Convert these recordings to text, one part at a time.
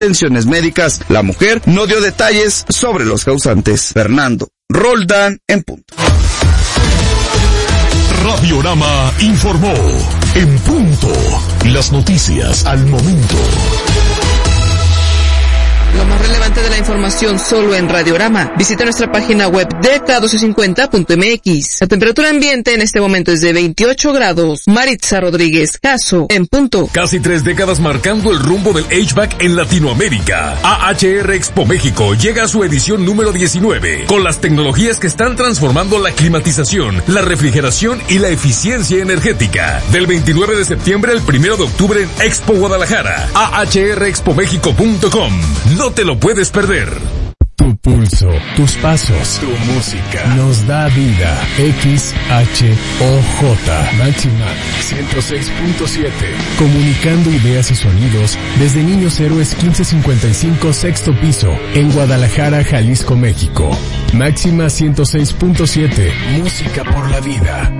atenciones médicas. La mujer no dio detalles sobre los causantes. Fernando Roldán en punto. Radiorama informó en punto. Las noticias al momento. Lo más relevante de la información solo en Radiorama. Visita nuestra página web DK1250.mx. La temperatura ambiente en este momento es de 28 grados. Maritza Rodríguez, caso en punto. Casi 3 décadas marcando el rumbo del HVAC en Latinoamérica. AHR Expo México llega a su edición número 19, con las tecnologías que están transformando la climatización, la refrigeración y la eficiencia energética. Del 29 de septiembre al 1 de octubre en Expo Guadalajara. ahrexpomexico.com. No te lo puedes perder. Tu pulso, tus pasos, tu música nos da vida. XHOJ Máxima 106.7. Comunicando ideas y sonidos desde Niños Héroes 1555 sexto piso en Guadalajara, Jalisco, México. Máxima 106.7. Música por la vida.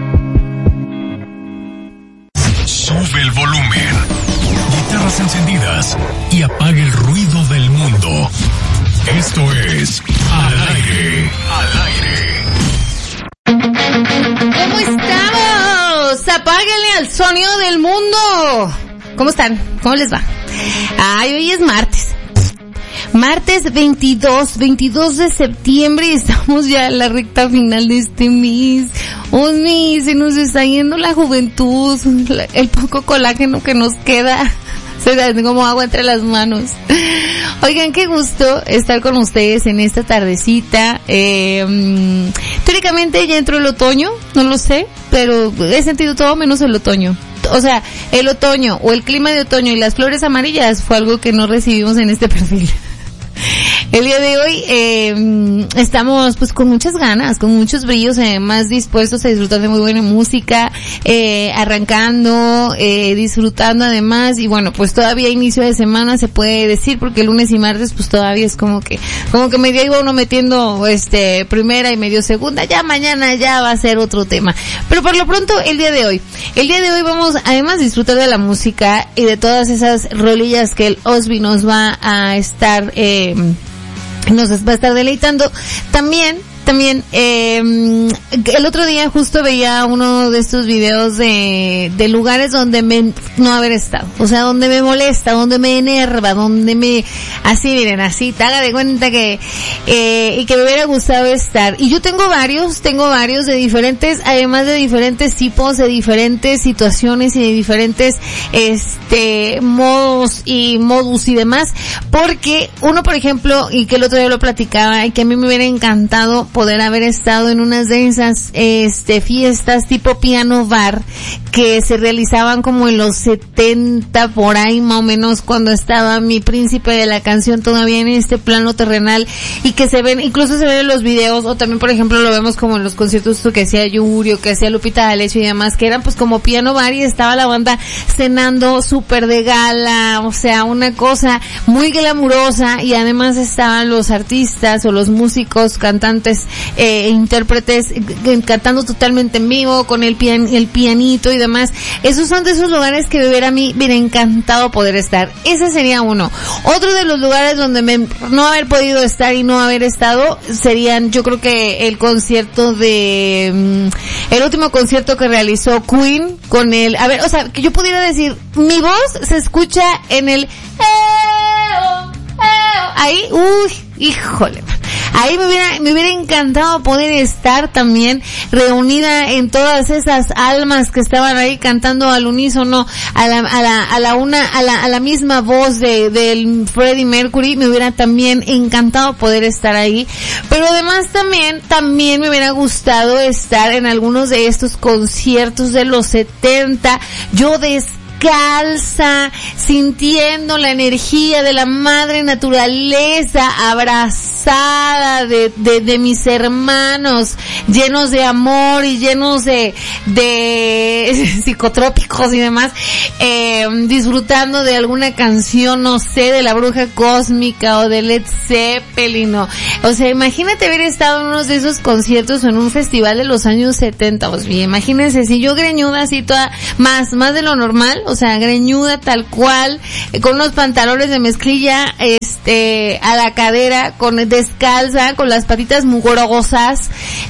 Sube el volumen. Guitarras encendidas y apaga el ruido del mundo. Esto es Al Aire. Al Aire. ¿Cómo estamos? Apáguenle al sonido del mundo. ¿Cómo están? ¿Cómo les va? Ay, hoy es martes. Martes 22 de septiembre y estamos ya en la recta final de este mes. Se nos está yendo la juventud, el poco colágeno que nos queda. Se da como agua entre las manos. Oigan, qué gusto estar con ustedes en esta tardecita. Teóricamente ya entró el otoño, no lo sé, pero he sentido todo menos el otoño. O sea, el otoño o el clima de otoño y las flores amarillas fue algo que no recibimos en este perfil. El día de hoy estamos pues con muchas ganas, con muchos brillos, más dispuestos a disfrutar de muy buena música, arrancando, disfrutando además, y bueno, pues todavía inicio de semana se puede decir, porque lunes y martes pues todavía es como que medio iba uno metiendo primera y medio segunda, ya mañana ya va a ser otro tema. Pero por lo pronto el día de hoy vamos además a disfrutar de la música y de todas esas rolillas que el Osby nos va a estar deleitando. También, el otro día justo veía uno de estos videos de lugares donde no haber estado, o sea, donde me molesta, donde me enerva, donde así, te haga de cuenta que, y que me hubiera gustado estar. Y yo tengo varios de diferentes, además de diferentes tipos, de diferentes situaciones y de diferentes, modos y modus y demás, porque uno, por ejemplo, y que el otro día lo platicaba, y que a mí me hubiera encantado poder haber estado en unas de esas fiestas tipo piano bar que se realizaban como en los 70 por ahí más o menos, cuando estaba mi príncipe de la canción todavía en este plano terrenal, y que incluso se ven en los videos, o también por ejemplo lo vemos como en los conciertos que hacía Yuri o que hacía Lupita D'Alessio y demás, que eran pues como piano bar y estaba la banda cenando súper de gala, o sea, una cosa muy glamurosa, y además estaban los artistas o los músicos, cantantes, intérpretes cantando totalmente en vivo con el pianito y demás. Esos son de esos lugares que a mí me hubiera encantado poder estar. Ese sería uno. Otro de los lugares donde no haber podido estar y no haber estado serían, yo creo que el concierto el último concierto que realizó Queen con que yo pudiera decir, mi voz se escucha en el ahí, híjole, ahí me hubiera encantado poder estar también reunida en todas esas almas que estaban ahí cantando al unísono, a la misma voz del Freddie Mercury. Me hubiera también encantado poder estar ahí, pero además también me hubiera gustado estar en algunos de estos conciertos de los 70, yo descalza, sintiendo la energía de la madre naturaleza, abrazada abrazada de mis hermanos, llenos de amor y llenos de psicotrópicos y demás, disfrutando de alguna canción, no sé, de la Bruja Cósmica o de Led Zeppelin, o sea, imagínate haber estado en uno de esos conciertos o en un festival de los años 70, o sea, imagínense, si yo greñuda así toda, más de lo normal, o sea, greñuda tal cual, con unos pantalones de mezclilla, a la cadera, descalza, con las patitas mugrosas,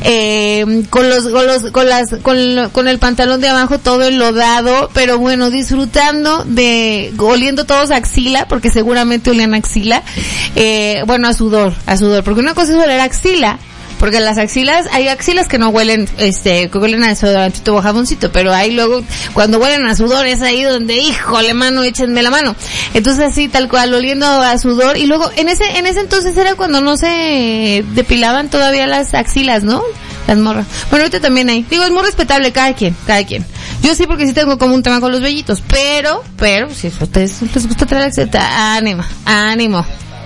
con el pantalón de abajo todo enlodado, pero bueno, disfrutando oliendo todos a axila, porque seguramente olían a axila, a sudor, porque una cosa es oler a axila, porque las axilas, hay axilas que no huelen, que huelen a desodorantito o jaboncito, pero ahí luego, cuando huelen a sudor, es ahí donde, híjole, mano, échenme la mano. Entonces así, tal cual, oliendo a sudor, y luego, en ese entonces era cuando no se depilaban todavía las axilas, ¿no? Las morras. Bueno, ahorita también hay. Digo, es muy respetable, cada quien. Yo sí, porque sí tengo como un tema con los vellitos, pero, si a ustedes les gusta traer la ánimo.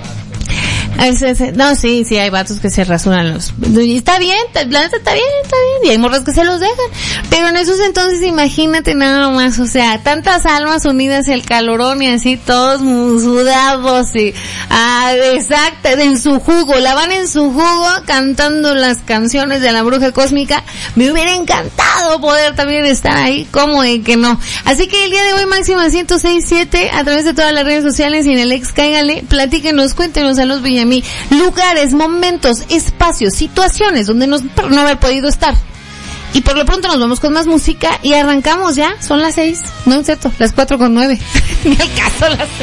No, sí, hay vatos que se rasuran y está bien, la neta está bien, y hay morras que se los dejan, pero en esos entonces imagínate nada más, o sea, tantas almas unidas, el calorón y así, todos sudados y, exacto, en su jugo, la van en su jugo cantando las canciones de la Bruja Cósmica. Me hubiera encantado poder también estar ahí, ¿cómo de que no? Así que el día de hoy, Máxima 106.7, a través de todas las redes sociales y en el ex, cáigale, platíquenos, cuéntenos a los Villamí, lugares, momentos, espacios, situaciones donde no haber podido estar. Y por lo pronto nos vamos con más música y arrancamos ya, son las 6, no es cierto, las 4:09. Ni al caso las 6.